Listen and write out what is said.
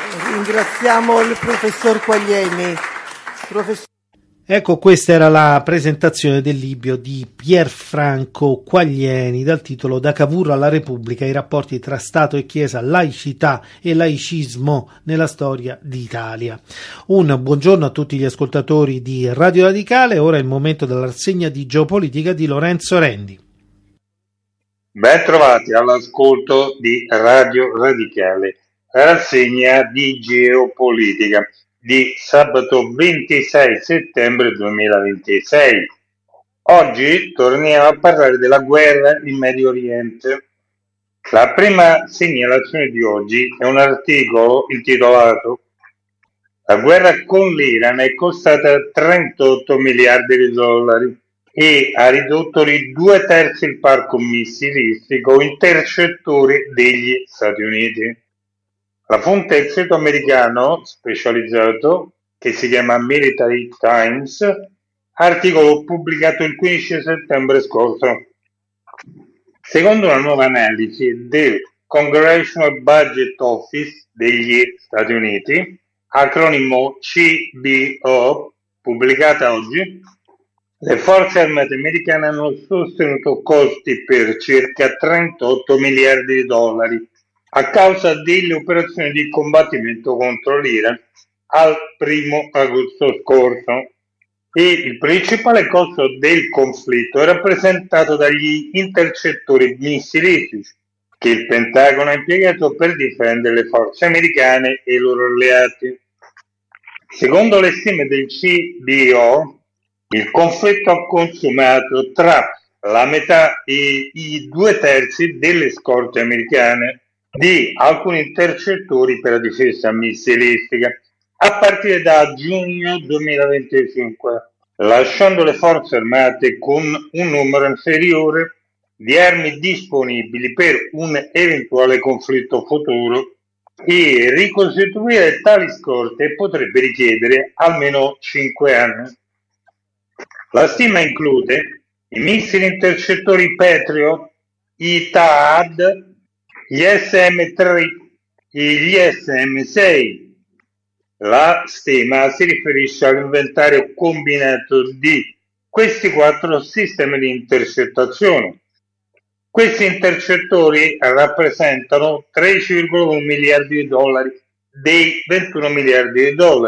Ringraziamo il professor Quaglieni. Ecco, questa era la presentazione del libro di Pierfranco Quaglieni dal titolo Da Cavour alla Repubblica, i rapporti tra Stato e Chiesa, laicità e laicismo nella storia d'Italia. Un buongiorno a tutti gli ascoltatori di Radio Radicale, ora è il momento della rassegna di geopolitica di Lorenzo Rendi. Ben trovati all'ascolto di Radio Radicale, rassegna di geopolitica di sabato 26 settembre 2026. Oggi torniamo a parlare della guerra in Medio Oriente. La prima segnalazione di oggi è un articolo intitolato La guerra con l'Iran è costata 38 miliardi di dollari e ha ridotto di 2/3 il parco missilistico intercettori degli Stati Uniti. La fonte è il sito americano specializzato che si chiama Military Times, articolo pubblicato il 15 settembre scorso. Secondo una nuova analisi del Congressional Budget Office degli Stati Uniti, acronimo CBO, pubblicata oggi, le forze armate americane hanno sostenuto costi per circa 38 miliardi di dollari a causa delle operazioni di combattimento contro l'Iran al 1 agosto scorso, e il principale costo del conflitto è rappresentato dagli intercettori missilistici che il Pentagono ha impiegato per difendere le forze americane e i loro alleati. Secondo le stime del CBO, il conflitto ha consumato tra la metà e i 2/3 delle scorte americane di alcuni intercettori per la difesa missilistica a partire da giugno 2025, lasciando le forze armate con un numero inferiore di armi disponibili per un eventuale conflitto futuro, e ricostituire tali scorte potrebbe richiedere almeno 5 anni. La stima include i missili intercettori Patriot, i THAAD, gli SM-3 e gli SM-6. La stima si riferisce all'inventario combinato di questi 4 sistemi di intercettazione. Questi intercettori rappresentano 13,1 miliardi di dollari dei 21 miliardi di dollari